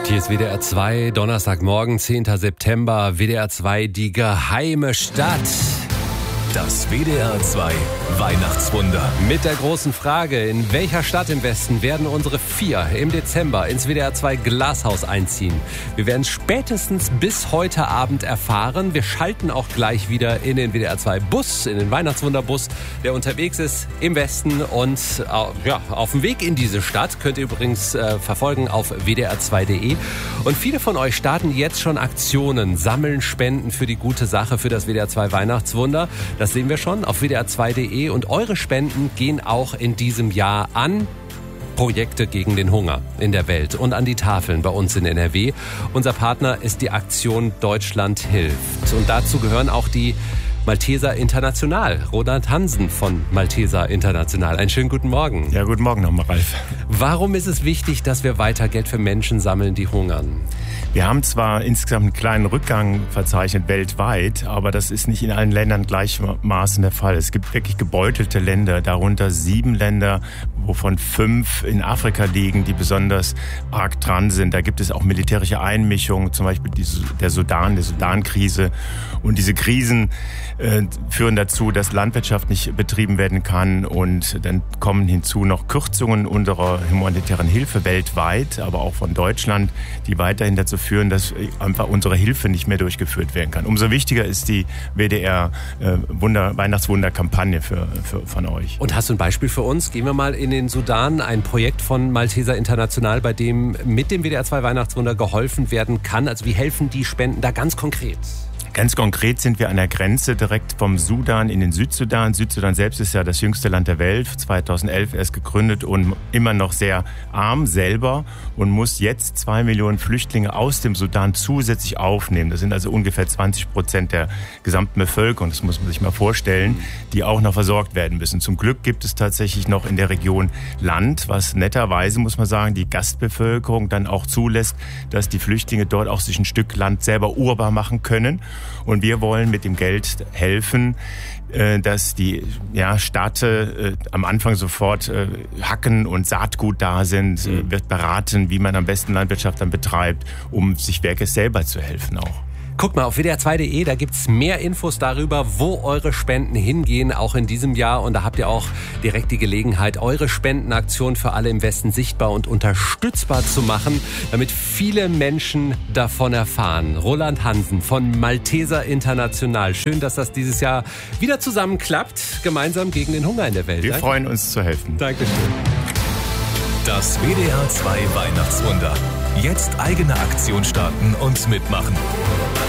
Hier ist WDR 2, Donnerstagmorgen, 10. September, WDR 2, die geheime Stadt. Das WDR 2 Weihnachtswunder. Mit der großen Frage, in welcher Stadt im Westen werden unsere 4 im Dezember ins WDR 2 Glashaus einziehen? Wir werden spätestens bis heute Abend erfahren. Wir schalten auch gleich wieder in den WDR 2 Bus, in den Weihnachtswunderbus, der unterwegs ist im Westen. Und auf dem Weg in diese Stadt könnt ihr übrigens verfolgen auf wdr2.de. Und viele von euch starten jetzt schon Aktionen, sammeln Spenden für die gute Sache, für das WDR 2 Weihnachtswunder. Das sehen wir schon auf wdr2.de und eure Spenden gehen auch in diesem Jahr an Projekte gegen den Hunger in der Welt und an die Tafeln bei uns in NRW. Unser Partner ist die Aktion Deutschland hilft und dazu gehören auch die Malteser International. Roland Hansen von Malteser International. Einen schönen guten Morgen. Ja, guten Morgen nochmal, Ralf. Warum ist es wichtig, dass wir weiter Geld für Menschen sammeln, die hungern? Wir haben zwar insgesamt einen kleinen Rückgang verzeichnet weltweit, aber das ist nicht in allen Ländern gleichermaßen der Fall. Es gibt wirklich gebeutelte Länder, darunter 7 Länder, wovon 5 in Afrika liegen, die besonders arg dran sind. Da gibt es auch militärische Einmischungen, zum Beispiel der Sudan-Krise. Und diese Krisen führen dazu, dass Landwirtschaft nicht betrieben werden kann. Und dann kommen hinzu noch Kürzungen unserer humanitären Hilfe weltweit, aber auch von Deutschland, die weiterhin dazu führen, dass einfach unsere Hilfe nicht mehr durchgeführt werden kann. Umso wichtiger ist die WDR Weihnachtswunder-Kampagne von euch. Und hast du ein Beispiel für uns? Gehen wir mal in den Sudan, ein Projekt von Malteser International, bei dem mit dem WDR 2 Weihnachtswunder geholfen werden kann. Also wie helfen die Spenden da ganz konkret? Ganz konkret sind wir an der Grenze direkt vom Sudan in den Südsudan. Südsudan selbst ist ja das jüngste Land der Welt, 2011 erst gegründet und immer noch sehr arm selber und muss jetzt 2 Millionen Flüchtlinge aus dem Sudan zusätzlich aufnehmen. Das sind also ungefähr 20% der gesamten Bevölkerung, das muss man sich mal vorstellen, die auch noch versorgt werden müssen. Zum Glück gibt es tatsächlich noch in der Region Land, was netterweise, muss man sagen, die Gastbevölkerung dann auch zulässt, dass die Flüchtlinge dort auch sich ein Stück Land selber urbar machen können. Und wir wollen mit dem Geld helfen, dass die Stadt am Anfang sofort Hacken und Saatgut da sind, wird beraten, wie man am besten Landwirtschaft dann betreibt, um sich wirklich selber zu helfen auch. Guckt mal auf wdr2.de, da gibt's mehr Infos darüber, wo eure Spenden hingehen, auch in diesem Jahr. Und da habt ihr auch direkt die Gelegenheit, eure Spendenaktion für alle im Westen sichtbar und unterstützbar zu machen, damit viele Menschen davon erfahren. Roland Hansen von Malteser International. Schön, dass das dieses Jahr wieder zusammen klappt, gemeinsam gegen den Hunger in der Welt. Wir freuen uns zu helfen. Dankeschön. Das WDR 2 Weihnachtswunder. Jetzt eigene Aktion starten und mitmachen.